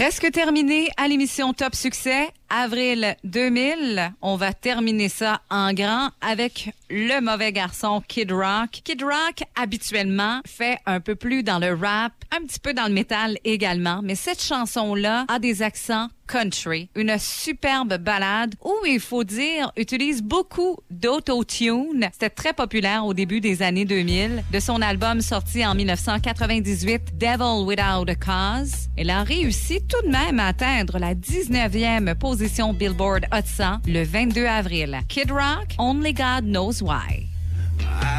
Presque terminé à l'émission Top Succès, avril 2000. On va terminer ça en grand avec le mauvais garçon Kid Rock. Kid Rock, habituellement, fait un peu plus dans le rap, un petit peu dans le métal également, mais cette chanson-là a des accents country, une superbe ballade où, il faut dire, utilise beaucoup d'auto-tune. C'était très populaire au début des années 2000. De son album sorti en 1998, Devil Without a Cause, elle a réussi tout de même à atteindre la 19e position Billboard Hot 100 le 22 avril. Kid Rock, Only God Knows Why.